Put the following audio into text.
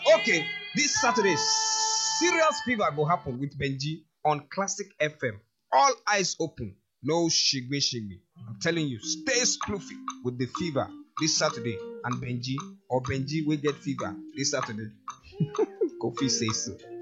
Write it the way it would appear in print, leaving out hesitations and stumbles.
Okay, this Saturday, serious fever go happen with Benji on Classic FM. All eyes open, no shigme shigme. I'm telling you, stay spoofy with the fever this Saturday and Benji, or Benji will get fever this Saturday. Kofi says so.